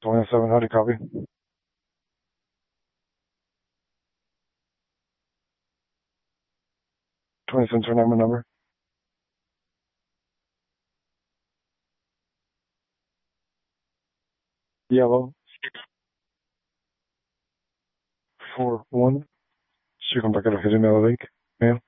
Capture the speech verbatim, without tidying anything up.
twenty-seven, how do you copy? twenty-seven, turn my number. Yellow. four one. Circunpaquero, resume link. Mail.